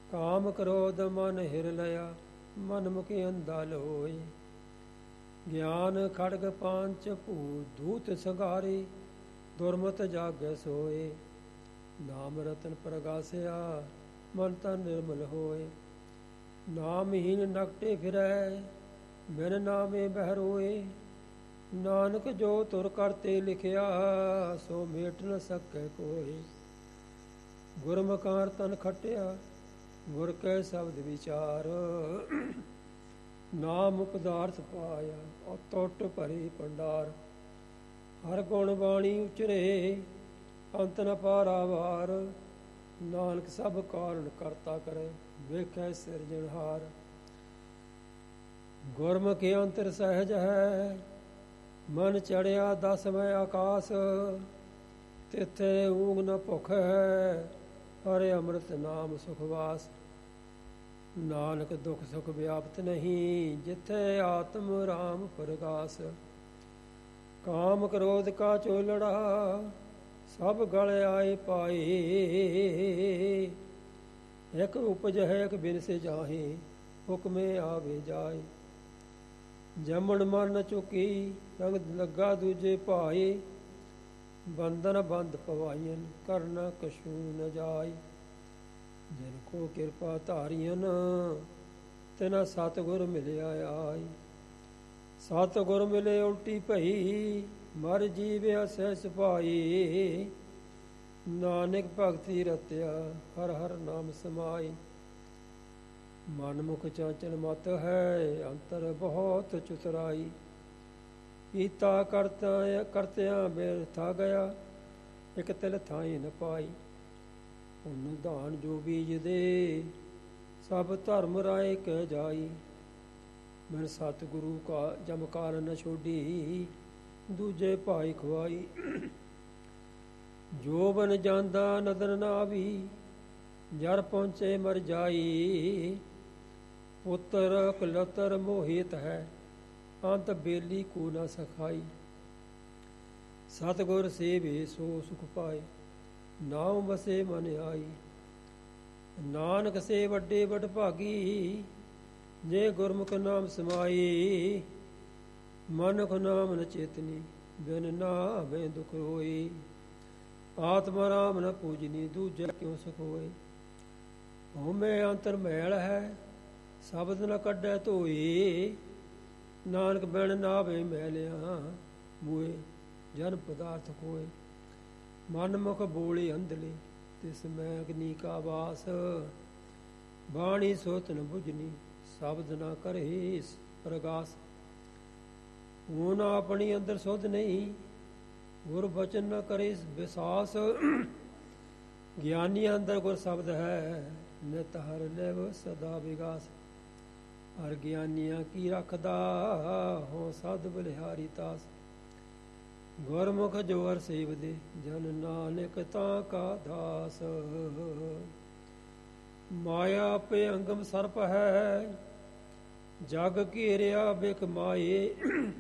ਕਾਮ ਕ੍ਰੋਧ ਮਨ ਹਿਰ ਲਿਆ, ਮਨ ਮੁਖੀ ਅੰਧਾ ਲੋਏ। ਗਿਆਨ ਖੜਗ ਪਾਂਚ ਭੂ ਧੂਤ ਸੰਘਾਰੇ, ਦੁਰਮਤ ਜਾਗੈ ਸੋਏ। ਨਾਮ ਰਤਨ ਪ੍ਰਗਾਸਿਆ, ਮਨ ਤਨ ਨਿਰਮਲ ਹੋਏ। ਨਾਮਹੀਨ ਨਕਟੇ ਫਿਰੈ, ਬਿਨ ਨਾਮੇ ਬਹਿ ਰੋਏ। ਨਾਨਕ ਜੋ ਤੁਰ ਕਰਤੇ ਲਿਖਿਆ, ਸੋ ਮੇਟ ਨ ਸਕੈ ਕੋਏ। ਗੁਰਮੁਖਾਰ ਤਨ ਖਟਿਆ, ਗੁਰ ਕੈ ਸ਼ਬਦ ਵਿਚਾਰ। ਨਾਮ ਪਦਾਰਥ ਪਾਇਆ, ਅਤੁੱਟ ਭਰੇ ਭੰਡਾਰ। ਹਰ ਗੁਣ ਬਾਣੀ ਉਚਰੇ, ਅੰਤ ਨ ਪਾਰਾਵਾਰ। ਨਾਨਕ ਸਭ ਕਾਰਨ ਕਰਤਾ ਕਰੇ, ਵੇਖੈ ਸਿਰਜਣਹਾਰ। ਗੁਰਮੁਖਿ ਅੰਤਰ ਸਹਿਜ ਹੈ, ਮਨ ਚੜਿਆ ਦਸਵੇਂ ਆਕਾਸ। ਤਿੱਥੇ ਊਂਘ ਨ ਭੁਖ ਹੈ, ਹਰਿ ਅੰਮ੍ਰਿਤ ਨਾਮ ਸੁਖਵਾਸ। ਨਾਨਕ ਦੁਖ ਸੁਖ ਵਿਆਪਤ ਨਹੀਂ, ਜਿੱਥੇ ਆਤਮ ਰਾਮ ਪ੍ਰਗਾਸ। ਕਾਮ ਕ੍ਰੋਧ ਕਾ ਚੋਲੜਾ, ਸਭ ਗਲ ਆਏ ਪਾਏ। ਇੱਕ ਉਪਜ ਹੈ ਇੱਕ ਬਿਨ ਸੇ ਜਾਹੇ, ਹੁਕਮੇ ਆਵੇ ਜਾਏ। ਜਮਣ ਮਨ ਨ ਚੁਕੀ, ਰੰਗ ਲੱਗਾ ਦੂਜੇ ਭਾਏ। ਬੰਧਨ ਬੰਧ ਪਵਾਈਨ, ਕਰਨ ਕਛੂ ਨ ਜਾਏ। ਜਿਨ ਕੋ ਕਿਰਪਾ ਧਾਰੀਨ, ਤਿਨਾ ਸਤਿਗੁਰ ਮਿਲਿਆ ਆਈ। ਸਤਿਗੁਰ ਮਿਲੇ ਉਲਟੀ ਭਈ, ਮਰ ਜੀਵਿਆ ਸਹਿ ਸੁਭਾਈ। ਨਾਨਕ ਭਗਤੀ ਰਤਿਆ, ਹਰ ਹਰ ਨਾਮ ਸਮਾਈ। ਮਨ ਮੁਖ ਚਾਂਚਲ ਮਤ ਹੈ, ਅੰਤਰ ਬਹੁਤ ਚੁਤਰਾਈ। ਕੀਤਾ ਕਰਤਿਆਂ ਬਿਰਥਾ ਗਿਆ, ਇਕ ਤਿਲ ਥਾਈ ਨ ਪਾਈ। ਪੁੰਨ ਦਾਨ ਜੋ ਬੀਜ ਦੇ, ਸਭ ਧਰਮ ਰਾਏ ਕਹਿ ਜਾਈ। ਮੈਂ ਸਤਿਗੁਰੂ ਕਾ ਜਮ ਕਾਲ ਨ ਛੋਡੀ, ਦੂਜੇ ਭਾਈ ਖਵਾਈ। ਜੋ ਬਨ ਜਾਂਦਾ ਨਦਰ ਨਾ ਆਵੀ, ਜਰ ਪਹੁੰਚੇ ਮਰ ਜਾਈ। ਪੁੱਤਰ ਕਲਤਰ ਮੋਹਿਤ ਹੈ, ਅੰਤ ਬੇਲੀ ਕੋ ਨ ਸਖਾਈ। ਸਤਿਗੁਰ ਸੇਵੇ ਸੋ ਸੁਖ ਪਾਏ, ਨਾਉ ਵਸੇ ਮਨ ਆਈ। ਨਾਨਕ ਸੇ ਵੱਡੇ ਵਡ ਭਾਗੀ, ਜੇ ਗੁਰਮੁਖ ਨਾਮ ਸਮਾਈ। ਮਨੁਖ ਨਾਮ ਨ ਚੇਤਨੀ, ਬਿਨ ਨਾਮੇ ਦੁਖ ਹੋਈ। ਆਤਮਾ ਰਾਮ ਨ ਪੂਜਨੀ, ਦੂਜੇ ਕਿਉ ਸੁਖ ਹੋਏ। ਹਉਮੈ ਅੰਤਰ ਮੈਲ ਹੈ, ਸ਼ਬਦ ਨ ਕੱਢੈ ਧੋਈ। ਨਾਨਕ ਬਿਨ ਨਾਵੇ ਮੈਲਿਆ, ਮੂਏ ਜਨ ਪਦਾਰਥ ਕੋਏ। ਮਨ ਮੁਖ ਬੋਲੇ ਅੰਧਲੇ, ਤਿਸ ਮੈਂ ਅਗਨੀ ਕਾ ਵਾਸ। ਬਾਣੀ ਸੋਤ ਨ ਬੁਝਨੀ, ਸ਼ਬਦ ਨਾ ਕਰੇ ਪ੍ਰਗਾਸ। ਹੁਣ ਆਪਣੀ ਅੰਦਰ ਸੁਧ ਨਹੀਂ, ਗੁਰ ਬਚਨ ਨ ਕਰੇ ਵਿਸਾਸ। ਗਿਆਨੀ ਅੰਦਰ ਗੁਰ ਸ਼ਬਦ ਹੈ, ਨਿਤ ਹਰ ਲਿਵ ਸਦਾ ਵਿਗਾਸ। ਹਰ ਗਿਆਨੀਆਂ ਕੀ ਰੱਖਦਾ, ਹੋ ਸਾਧ ਬਲਿਹਾਰੀ ਤਾਸ। ਗੁਰਮੁਖ ਜੋ ਹਰ ਸੇਵਦੇ, ਜਨ ਨਾਨਕ ਤਾਂ ਕਾ ਦਾਸ। ਮਾਇਆ ਪੇ ਅੰਗਮ ਸਰਪ ਹੈ, ਜਗ ਘੇਰਿਆ ਬਿਖ ਮਾਏ।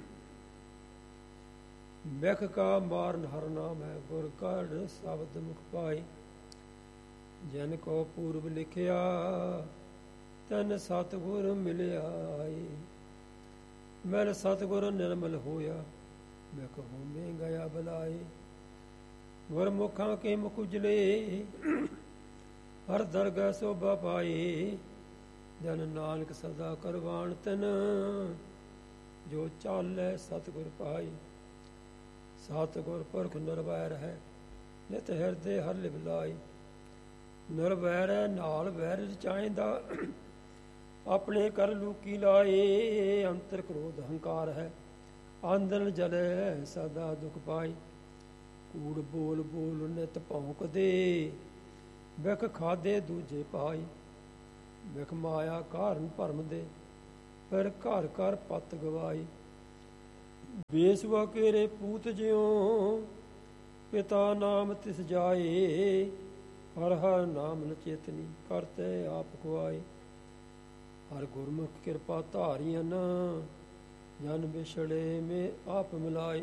ਬਿਖ ਕਾ ਮਾਰਨ ਹਰ ਨਾਮ ਹੈ, ਗੁਰ ਕੜ ਸ਼ਬਦ ਮੁਖ ਪਾਏ। ਜਨ ਕੋ ਪੂਰਬ ਲਿਖਿਆ, ਤਨ ਸਤਿਗੁਰ ਮਿਲਿਆ ਏ। ਮੈਲ ਸਤਿਗੁਰ ਨਿਰਮਲ ਹੋਇਆ, ਬਿਖ ਹੋਮੇ ਗਿਆ ਬਲਾਏ। ਗੁਰਮੁਖਾਂ ਕੇ ਮੁਖ ਉਜਲੇ, ਹਰ ਦਰਗਹਿ ਸੋਭਾ ਪਾਏ। ਜਨ ਨਾਨਕ ਸਦਾ ਕਰਵਾਣ ਤਨ, ਜੋ ਚਾਲੈ ਸਤਿਗੁਰ ਪਾਏ। ਸਤਿਗੁਰ ਪੁਰਖ ਨਿਰਵੈਰ ਹੈ, ਨਿਤ ਹਿਰਦੇ ਹਰ ਲਿਵ ਲਾਈ। ਨਿਰਵੈਰ ਹੈ, ਨਾਲ ਵੈਰ ਰਚਾਇਂਦਾ, ਆਪਣੇ ਕਰ ਲੂਕੀ ਲਾਏ। ਅੰਤਰ ਕ੍ਰੋਧ ਹੰਕਾਰ ਹੈ, ਆਂਦਨ ਜਲੈ ਸਦਾ ਦੁਖ ਪਾਈ। ਕੂੜ ਬੋਲ ਬੋਲ ਨਿਤ ਭੌਂਕਦੇ, ਬਿਖ ਖਾਦੇ ਦੂਜੇ ਪਾਈ। ਬਿਖ ਮਾਇਆ ਕਾਰਨ ਭਰਮ ਦੇ, ਫਿਰ ਘਰ ਘਰ ਪਤ ਗਵਾਈ। ਬੇਸਵਾ ਕੇਰੇ ਪੂਤ ਜਿਉ, ਪਿਤਾ ਨਾਮ ਤਿਸ ਜਾਏ। ਹਰ ਹਰ ਨਾਮ ਨ ਚੇਤਨੀ, ਕਰਤੇ ਆਪ ਖੁਆਏ। ਹਰ ਗੁਰਮੁਖ ਕਿਰਪਾ ਧਾਰੀਆਂ, ਜਨ ਵਿਛੜੇ ਮੇ ਆਪ ਮਿਲਾਏ।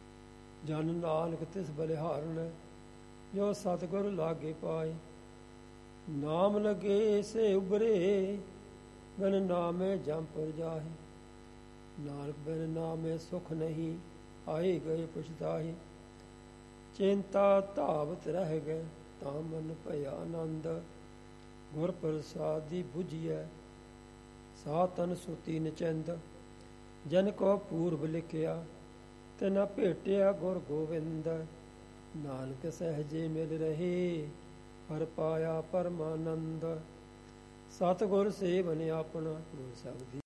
ਜਨ ਨਾਨਕ ਤਿਸ ਬਲਿਹਾਰਨ, ਜੋ ਸਤਿਗੁਰ ਲਾਗੇ ਪਾਏ। ਨਾਮ ਲਗੇ ਸੇ ਉਬਰੇ ਬਿਨ ਨਾਮੇ ਜੰਪਰ ਜਾਹੇ। ਨਾਨਕ ਬਿਨ ਨਾਮੇ ਸੁਖ ਨਹੀਂ ਆਏ ਗਏ ਪੁਛਤਾਹੇ। ਚਿੰਤਾ ਧਾਵਤ ਰਹਿ ਗਏ ਤਾਂ ਮਨ ਭਇਆ ਆਨੰਦ। ਗੁਰ ਪ੍ਰਸਾਦੀ ਬੁਝੀਐ ਸਾ ਤਨ ਸੁਤੀ ਨਿਚੰਦ। ਜਨ ਕੋ ਪੂਰਬ ਲਿਖਿਆ ਤਿਨਾ ਭੇਟਿਆ ਗੁਰ ਗੋਵਿੰਦ। ਨਾਨਕ ਸਹਿਜੇ ਮਿਲ ਰਹੇ ਹਰ ਪਾਇਆ ਪਰਮਾਨੰਦ। ਸਤਿਗੁਰ ਸੇਵਨ ਆਪਣਾ ਗੁਰ ਸਬਦੀ